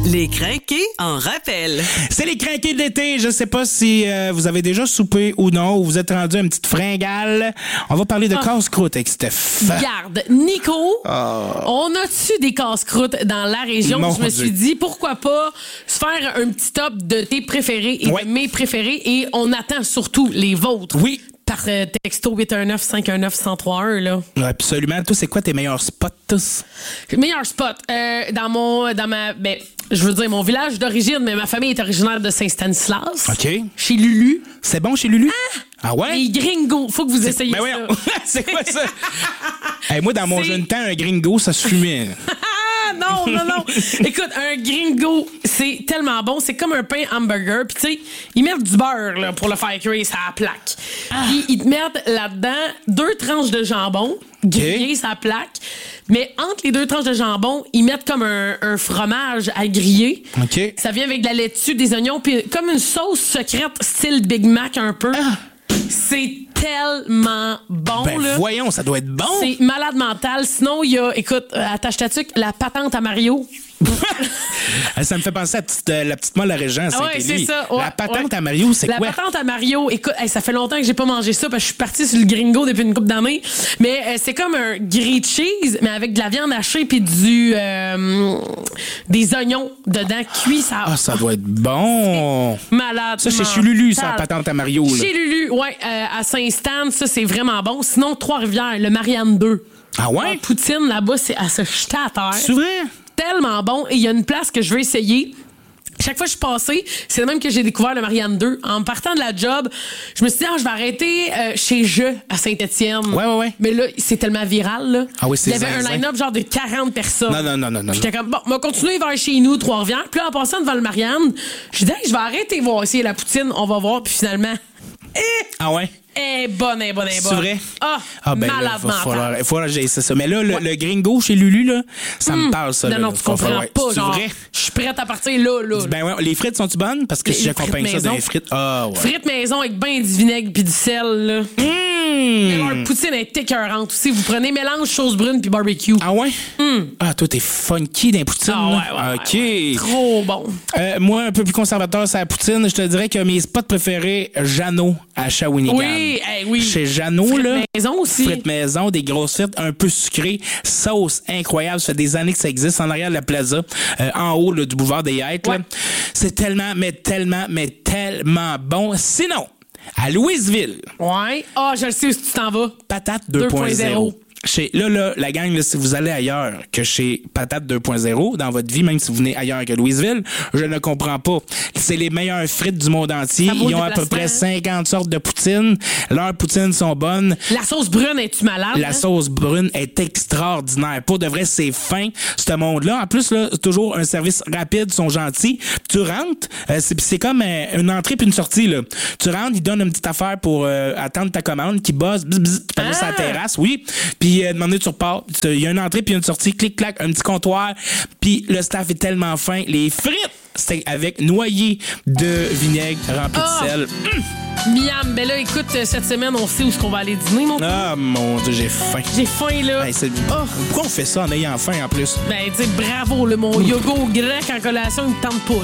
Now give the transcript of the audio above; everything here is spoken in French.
Les crinqués en rappel. C'est les crinqués d'été. Je sais pas si vous avez déjà soupé ou non, ou vous êtes rendu à une petite fringale. On va parler de casse-croûte avec Steph. Garde, Nico, on a-tu des casse-croûtes dans la région? Mon Je me Dieu. suis dit, pourquoi pas se faire un petit top de tes préférés et Ouais. de mes préférés, et on attend surtout les vôtres. Oui. Par texto 819-519-1031, là. Absolument. Toi, c'est quoi tes meilleurs spots, tous? Meilleur spot. Je veux dire, mon village d'origine, mais ma famille est originaire de Saint-Stanislas. OK. Chez Lulu. C'est bon chez Lulu? Ah ouais? Les gringos. Faut que vous essayiez Ben ça. voyons. C'est quoi ça? Hey, moi, dans mon C'est- jeune temps, un gringo, ça se fumait. Ah non. Écoute, un gringo, c'est tellement bon. C'est comme un pain hamburger. Puis tu sais, ils mettent du beurre là, pour le faire cuire, ça la plaque. Puis ils te mettent là-dedans 2 tranches de jambon grillé, ça plaque. Mais entre les 2 tranches de jambon, ils mettent comme un fromage à griller. OK. Ça vient avec de la laitue, des oignons, puis comme une sauce secrète style Big Mac un peu. C'est tellement bon, Ben là. voyons, ça doit être bon. C'est malade mental. Sinon, il y a, écoute, attache ta tuque, la patente à Mario. Ça me fait penser à la petite molle à Régent. Ah ouais, c'est ça. Ouais, la patente ouais. à Mario, c'est La quoi? patente à Mario, écoute, ça fait longtemps que j'ai pas mangé ça parce que je suis partie sur le gringo depuis une couple d'années. Mais c'est comme un grilled cheese, mais avec de la viande hachée puis des oignons dedans cuits. Ça doit être bon. Malade. Ça, c'est chez Lulu, ça, la patente à Mario. Là. Chez Lulu, ouais, à Saint-Stan, ça, c'est vraiment bon. Sinon, Trois-Rivières, le Marianne 2. Ah ouais? Poutine, là-bas, c'est à se jeter à terre. C'est vrai? Tellement bon. Et il y a une place que je veux essayer. Chaque fois que je suis passée, c'est le même que j'ai découvert le Marianne 2. En partant de la job, je me suis dit, je vais arrêter chez Je à Saint-Étienne. Ouais. Mais là, c'est tellement viral, là. Ah oui, c'est Il y avait un zinzin. line-up genre de 40 personnes. Non. J'étais comme, bon, on va continuer vers chez nous, Trois-Rivières. Puis là, en passant devant le Marianne, je dis, je vais arrêter voir essayer la poutine. On va voir. Puis finalement, Ah ouais? est bonne. C'est vrai? Malade là, mental. il faut que j'aille ça. Mais là, le gringo chez Lulu, là, ça me parle, ça. là, Non, là. tu comprends Ouais. pas, C'est genre. vrai? Je suis prête à partir là. Ben ouais, les frites sont-tu bonnes? Parce que Les si j'accompagne frites ça maison. dans les frites. Ah ouais. Frites maison avec ben du vinaigre puis du sel, là. Mais leur poutine est écœurante aussi. Vous prenez mélange sauce brune puis barbecue. Ah ouais? Ah, toi, t'es funky dans les poutines. là. OK. ouais. Trop bon. Moi, un peu plus conservateur, c'est la poutine. Je te dirais que mes spots préférés, Jeannot à Shawinigan. Oui. Chez Jeannot, Frites là. maison aussi. Frites maison, des grosses frites un peu sucrées, sauce incroyable. Ça fait des années que ça existe en arrière de la plaza, en haut là, du boulevard des Yates. Ouais. Là. C'est tellement bon. Sinon, à Louisville, Ouais. Je le sais où tu t'en vas. Patate 2.0. Là, la gang, là, si vous allez ailleurs que chez Patate 2.0, dans votre vie, même si vous venez ailleurs que Louisville, je ne comprends pas. C'est les meilleures frites du monde entier. Ça vaut Ils le ont à peu près déplacement, 50 sortes de poutines. Leurs poutines sont bonnes. La sauce brune, es-tu malade? La sauce brune est extraordinaire. Pour de vrai, c'est fin, ce monde-là. En plus, là, toujours un service rapide, ils sont gentils. Tu rentres, c'est comme une entrée puis une sortie, là. Tu rentres, ils donnent une petite affaire pour attendre ta commande, qui buzz, bzz, bzz, tu passes sur la terrasse, oui. Puis, demander tu repars. Il y a une entrée puis une sortie, clic-clac, un petit comptoir. Puis, le staff est tellement fin. Les frites, c'est avec noyé de vinaigre rempli de sel. Miam. Ben là, écoute, cette semaine, on sait où est-ce qu'on va aller dîner, mon Ah, mon Dieu, j'ai faim. J'ai faim, là. Hey, pourquoi on fait ça en ayant faim, en plus? Ben, tu sais, bravo, là, mon yoga au grec en collation, il me tente pas,